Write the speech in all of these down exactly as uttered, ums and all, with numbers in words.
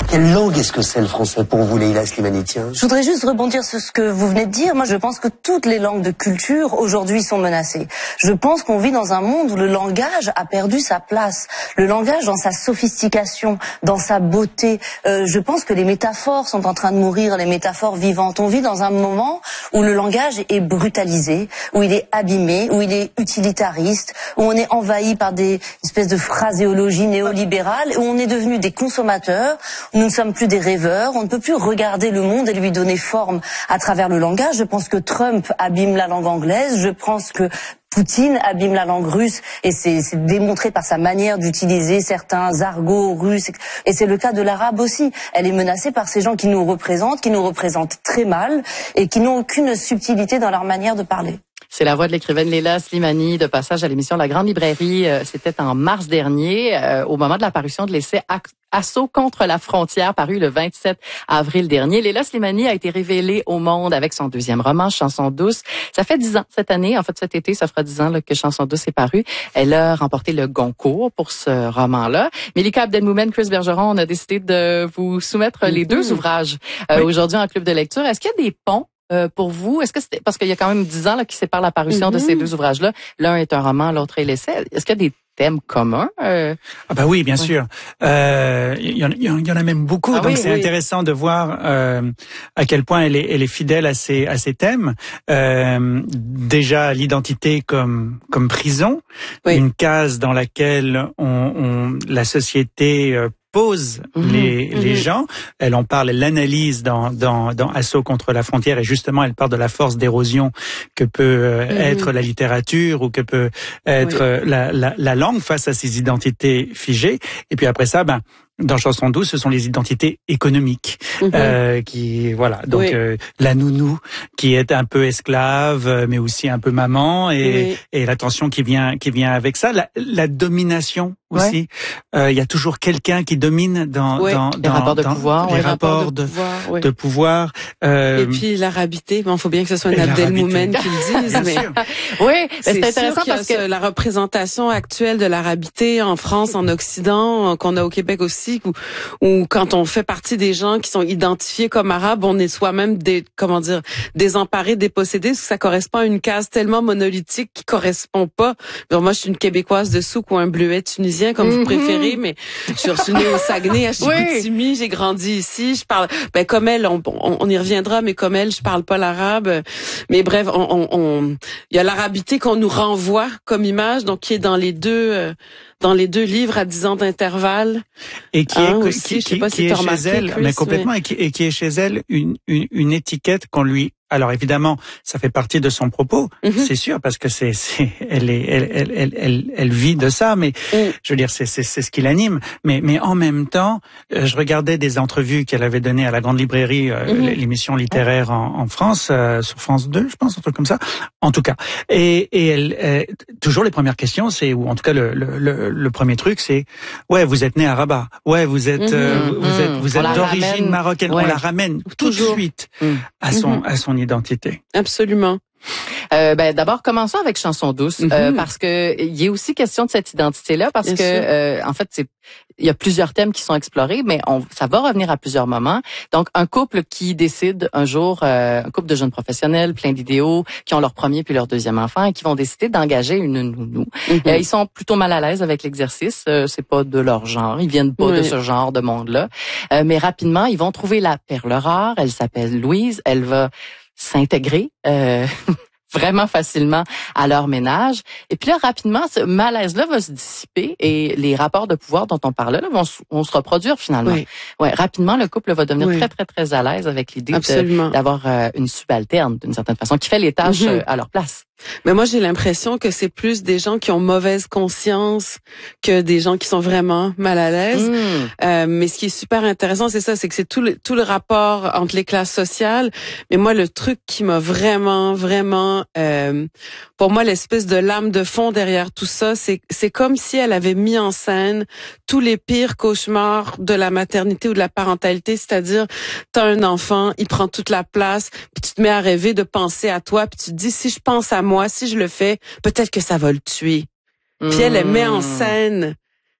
Quelle langue est-ce que c'est le français pour vous, Leïla Slimani? Tiens. Je voudrais juste rebondir sur ce que vous venez de dire. Moi, je pense que toutes les langues de culture aujourd'hui sont menacées. Je pense qu'on vit dans un monde où le langage a perdu sa place. Le langage dans sa sophistication, dans sa beauté. Euh, je pense que les métaphores sont en train de mourir, les métaphores vivantes. On vit dans un moment où le langage est brutalisé, où il est abîmé, où il est utilitariste, où on est envahi par des espèces de phraséologie néolibérale, où on est devenu des consommateurs. Nous ne sommes plus des rêveurs, on ne peut plus regarder le monde et lui donner forme à travers le langage. Je pense que Trump abîme la langue anglaise, je pense que Poutine abîme la langue russe, et c'est démontré par sa manière d'utiliser certains argots russes. Et c'est le cas de l'arabe aussi. Elle est menacée par ces gens qui nous représentent, qui nous représentent très mal, et qui n'ont aucune subtilité dans leur manière de parler. C'est la voix de l'écrivaine Leïla Slimani, de passage à l'émission La Grande Librairie. C'était en mars dernier, euh, au moment de la parution de l'essai Assaut contre la frontière, paru le vingt-sept avril dernier. Leïla Slimani a été révélée au monde avec son deuxième roman, Chanson douce. Ça fait dix ans cette année, en fait cet été, ça fera dix ans là, que Chanson douce est paru. Elle a remporté le Goncourt pour ce roman-là. Mélika Abdelmoumen, Chris Bergeron, on a décidé de vous soumettre les deux ouvrages euh, oui. aujourd'hui en club de lecture. Est-ce qu'il y a des ponts Euh, pour vous? Est-ce que c'était parce qu'il y a quand même dix ans là qui séparent la parution mm-hmm. de ces deux ouvrages-là? L'un est un roman, l'autre est l'essai. Est-ce qu'il y a des thèmes communs? Euh... Ah bah oui, bien ouais. sûr. Euh, il y en, il y en a même beaucoup, ah donc oui, c'est oui. intéressant de voir euh, à quel point elle est, elle est fidèle à ses, à ses thèmes. Euh, déjà l'identité comme, comme prison, oui. une case dans laquelle on, on la société euh, pose mmh, les, mmh. les gens. Elle en parle, elle l'analyse dans, dans, dans Assaut contre la frontière, et justement, elle parle de la force d'érosion que peut euh, mmh. être la littérature ou que peut être oui. la, la, la langue face à ces identités figées. Et puis après ça, ben, dans Chanson douce, ce sont les identités économiques, mmh. euh, qui voilà. Donc oui. euh, la nounou qui est un peu esclave, mais aussi un peu maman, et, oui. et la tension qui vient qui vient avec ça. La, la domination aussi. Il ouais. euh, y a toujours quelqu'un qui domine dans ouais. dans, les dans rapports de dans pouvoir, les ouais. rapports de, de pouvoir. Ouais. De pouvoir euh, et puis l'arabité. Bon, faut bien que ce soit une Abdelmoumen qui le dise. mais oui, c'est intéressant parce que la représentation actuelle de l'arabité en France, en Occident, qu'on a au Québec aussi. Où, où quand on fait partie des gens qui sont identifiés comme arabes, on est soi-même des, comment dire, désemparés, dépossédés, parce que ça correspond à une case tellement monolithique qui correspond pas. Alors moi, je suis une Québécoise de souk ou un bleuet tunisien, comme mm-hmm. vous préférez, mais je suis née au Saguenay, à Chicoutimi, oui. j'ai grandi ici, je parle, ben comme elle, on, on, on y reviendra, mais comme elle, je parle pas l'arabe. Mais bref, on, on, on il y a l'arabité qu'on nous renvoie comme image, donc qui est dans les deux. Euh, dans les deux livres à dix ans d'intervalle. Et qui hein, est, aussi, qui, je sais pas qui si est remarqué, chez elle, Chris, mais complètement, mais... et, qui, et qui est chez elle une, une, une étiquette qu'on lui, alors évidemment, ça fait partie de son propos, mm-hmm. c'est sûr, parce que c'est, c'est, elle est, elle, elle, elle, elle, elle vit de ça, mais mm. je veux dire, c'est, c'est, c'est ce qui l'anime. Mais, mais en même temps, euh, je regardais des entrevues qu'elle avait données à la Grande Librairie, euh, mm-hmm. l'émission littéraire en, en France, euh, sur France deux, je pense, un truc comme ça. En tout cas, et, et elle, euh, toujours les premières questions, c'est, ou en tout cas le, le, le, le premier truc, c'est, ouais, vous êtes né à Rabat, ouais, vous êtes, mm-hmm. euh, vous êtes, vous êtes d'origine marocaine, ouais. on la ramène toujours. tout de suite mm. à son, mm-hmm. à son identité. Absolument. Euh, ben d'abord commençons avec Chanson douce mm-hmm. euh, parce que il y a aussi question de cette identité-là parce Bien que euh, en fait c'est il y a plusieurs thèmes qui sont explorés, mais on, ça va revenir à plusieurs moments. Donc, un couple qui décide un jour, euh, un couple de jeunes professionnels, plein d'idéaux, qui ont leur premier puis leur deuxième enfant et qui vont décider d'engager une nounou. Mm-hmm. Euh, ils sont plutôt mal à l'aise avec l'exercice. Euh, c'est pas de leur genre. Ils viennent pas oui. de ce genre de monde-là. Euh, mais rapidement, ils vont trouver la perle rare. Elle s'appelle Louise. Elle va s'intégrer. Euh, vraiment facilement à leur ménage. Et puis là, rapidement, ce malaise-là va se dissiper et les rapports de pouvoir dont on parlait là, vont, vont se reproduire finalement. Oui. Ouais, rapidement, le couple va devenir oui. très, très, très à l'aise avec l'idée de, d'avoir euh, une subalterne, d'une certaine façon, qui fait les tâches mm-hmm. euh, à leur place. Mais moi, j'ai l'impression que c'est plus des gens qui ont mauvaise conscience que des gens qui sont vraiment mal à l'aise. Mmh. Euh, mais ce qui est super intéressant, c'est ça, c'est que c'est tout le, tout le rapport entre les classes sociales. Mais moi, le truc qui m'a vraiment, vraiment, euh, pour moi, l'espèce de lame de fond derrière tout ça, c'est, c'est comme si elle avait mis en scène tous les pires cauchemars de la maternité ou de la parentalité. C'est-à-dire, t'as un enfant, il prend toute la place, puis tu te mets à rêver de penser à toi, puis tu te dis, si je pense à moi, si je le fais, peut-être que ça va le tuer. Mmh. Puis elle, elle met en scène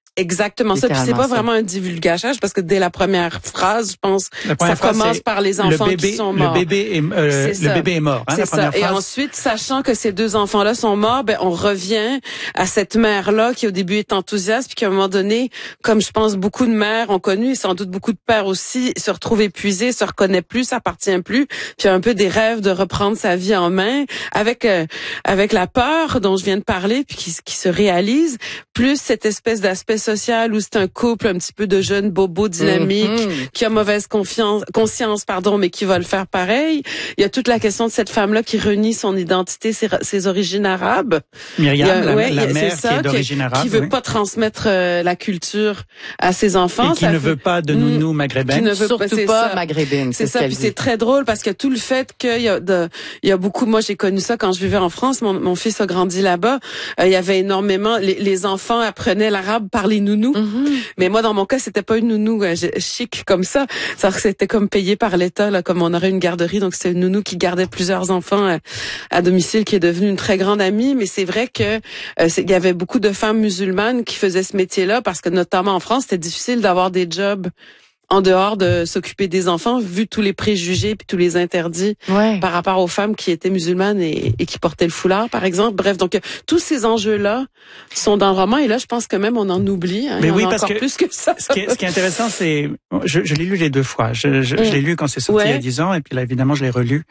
Exactement ça. Puis c'est pas ça. Vraiment un divulgachage parce que dès la première phrase, je pense, ça phrase, commence par les enfants le bébé, qui sont morts. Le bébé est, euh, le bébé est mort. Hein, c'est ça. Et ensuite, sachant que ces deux enfants-là sont morts, ben on revient à cette mère-là qui au début est enthousiaste, puis qu'à un moment donné, comme je pense beaucoup de mères ont connu, et sans doute beaucoup de pères aussi, se retrouvent épuisés, se reconnaît plus, s'appartient plus, puis a un peu des rêves de reprendre sa vie en main, avec euh, avec la peur dont je viens de parler, puis qui, qui se réalise, plus cette espèce d'aspect social où c'est un couple un petit peu de jeunes bobos dynamiques mm-hmm. qui a mauvaise confiance, conscience pardon, mais qui va le faire pareil. Il y a toute la question de cette femme-là qui renie son identité, ses, ses origines arabes. Myriam, a, la, ouais, la a, mère ça, qui est d'origine arabe, qui veut oui. pas transmettre euh, la culture à ses enfants, et qui ça ne fait... veut pas de nounou maghrébine, qui ne veut surtout pas, pas maghrébine. C'est, c'est ça, puis c'est très drôle parce que tout le fait qu'il y a de, il y a beaucoup. Moi, j'ai connu ça quand je vivais en France. Mon, mon fils a grandi là-bas. Euh, il y avait énormément. Les, les enfants apprenaient l'arabe par les nounous. Mm-hmm. Mais moi, dans mon cas, c'était pas une nounou euh, chic comme ça. C'est-à-dire que c'était comme payé par l'État, là, comme on aurait une garderie. Donc, c'est une nounou qui gardait plusieurs enfants euh, à domicile, qui est devenue une très grande amie. Mais c'est vrai que euh, c'est, il y avait beaucoup de femmes musulmanes qui faisaient ce métier-là parce que, notamment en France, c'était difficile d'avoir des jobs en dehors de s'occuper des enfants, vu tous les préjugés puis tous les interdits ouais. par rapport aux femmes qui étaient musulmanes et, et qui portaient le foulard, par exemple. Bref, donc euh, tous ces enjeux-là sont dans le roman et là, je pense que même on en oublie. Hein, Mais il y oui, en a parce encore que plus que ça. Ce qui est, ce qui est intéressant, c'est je, je l'ai lu les deux fois. Je, je, mm. je l'ai lu quand c'est sorti ouais. il y a dix ans et puis là, évidemment, je l'ai relu.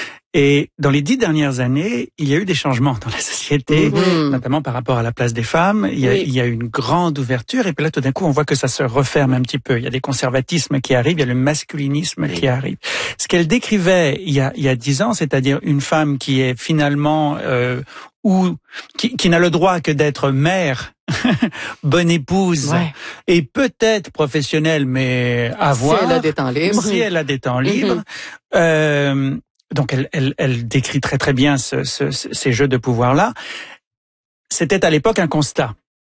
Et dans les dix dernières années, il y a eu des changements dans la société, mmh. notamment par rapport à la place des femmes. Il y a, oui. il y a eu une grande ouverture et puis là, tout d'un coup, on voit que ça se referme un petit peu. Il y a des conservatismes qui arrivent, il y a le masculinisme oui. qui arrive. Ce qu'elle décrivait il y a, il y a dix ans, c'est-à-dire une femme qui est finalement euh, ou qui, qui n'a le droit que d'être mère, bonne épouse ouais. et peut-être professionnelle, mais à voir. Si elle a des temps libres. Si elle a des temps libres. Mmh. Euh, Donc, elle, elle, elle décrit très très bien ce, ce, ces jeux de pouvoir-là. C'était à l'époque un constat.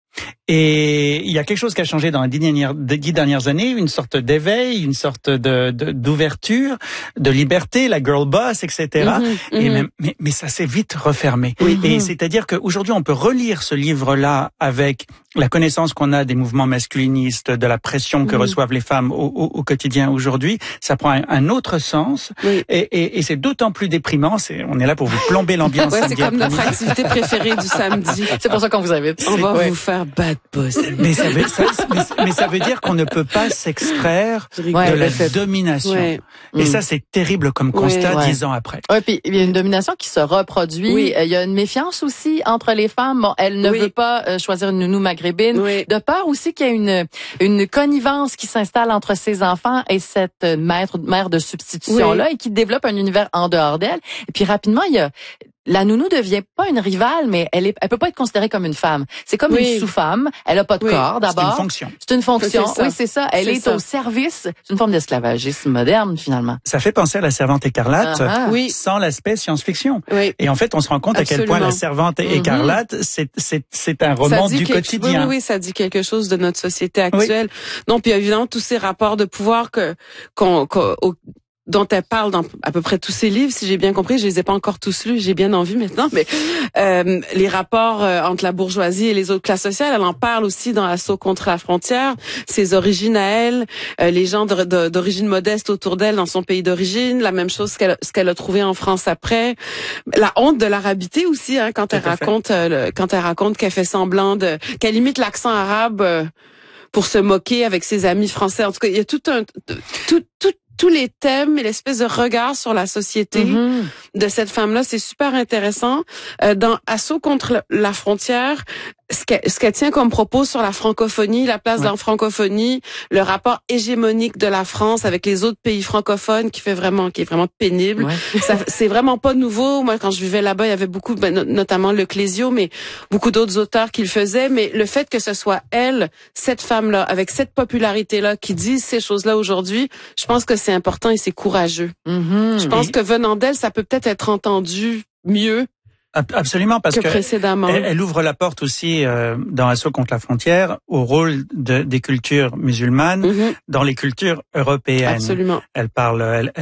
Et il y a quelque chose qui a changé dans les dix dernières, dix dernières années, une sorte d'éveil, une sorte de, de d'ouverture, de liberté, la girl boss, et cetera. Mm-hmm, mm-hmm. Et même, mais, mais ça s'est vite refermé. Oui. Et c'est-à-dire qu'aujourd'hui, on peut relire ce livre-là avec la connaissance qu'on a des mouvements masculinistes, de la pression que mm-hmm. reçoivent les femmes au, au, au quotidien aujourd'hui. Ça prend un, un autre sens. Oui. Et, et, et c'est d'autant plus déprimant. C'est, on est là pour vous plomber l'ambiance. Ouais, c'est comme notre activité préférée du samedi. C'est pour ça qu'on vous invite. On va ouais. vous faire bad boss. Mais ça veut, ça, mais, mais ça veut dire qu'on ne peut pas s'extraire ouais, de la fait. domination. Ouais. Et mmh. ça, c'est terrible comme constat ouais. dix ans après. Oui, puis il y a une domination qui se reproduit. Oui. Il y a une méfiance aussi entre les femmes. Bon, elle ne oui. veut pas euh, choisir une nounou maghrébine. Oui. De peur aussi qu'il y ait une une connivence qui s'installe entre ses enfants et cette mère, mère de substitution-là oui. et qui développe un univers en dehors d'elle. Et puis rapidement, il y a... La nounou devient pas une rivale, mais elle est, elle peut pas être considérée comme une femme. C'est comme oui. une sous-femme. Elle a pas de oui. corps, d'abord. C'est une fonction. C'est une fonction. C'est oui, c'est ça. Elle c'est est ça. au service. C'est une forme d'esclavagisme moderne, finalement. Ça fait penser à La Servante écarlate, uh-huh. oui. sans l'aspect science-fiction. Oui. Et en fait, on se rend compte Absolument. à quel point La Servante mm-hmm. écarlate, c'est, c'est, c'est un roman du quelque, quotidien. Oui, oui, ça dit quelque chose de notre société actuelle. Oui. Non, puis évidemment, tous ces rapports de pouvoir que, qu'on, qu'on au, dont elle parle dans à peu près tous ses livres, si j'ai bien compris. Je les ai pas encore tous lus, j'ai bien envie maintenant, mais euh, les rapports euh, entre la bourgeoisie et les autres classes sociales, elle en parle aussi dans Assaut contre la frontière, ses origines à elle, euh, les gens de, de, d'origine modeste autour d'elle dans son pays d'origine, la même chose qu'elle, ce qu'elle a trouvé en France après, la honte de l'arabité aussi, hein, quand Tout elle raconte euh, le, quand elle raconte qu'elle fait semblant de, qu'elle imite l'accent arabe euh, pour se moquer avec ses amis français. En tout cas, il y a tout un tout tout tous les thèmes et l'espèce de regard sur la société mm-hmm. de cette femme-là, c'est super intéressant. Euh, dans Assaut contre la frontière, ce qu'elle, ce qu'elle tient comme propos sur la francophonie, la place ouais. de la francophonie, le rapport hégémonique de la France avec les autres pays francophones qui fait vraiment, qui est vraiment pénible. Ouais. Ça, c'est vraiment pas nouveau. Moi, quand je vivais là-bas, il y avait beaucoup, ben, notamment Le Clésio, mais beaucoup d'autres auteurs qui le faisaient. Mais le fait que ce soit elle, cette femme-là, avec cette popularité-là, qui dit ces choses-là aujourd'hui, je pense que c'est important et c'est courageux. Mm-hmm. Je pense et... que venant d'elle, ça peut peut-être être entendu mieux. Absolument, parce que, que précédemment. Elle, elle ouvre la porte aussi euh, dans Assaut contre la frontière au rôle de, des cultures musulmanes mm-hmm. dans les cultures européennes. Absolument. Elle parle, elle,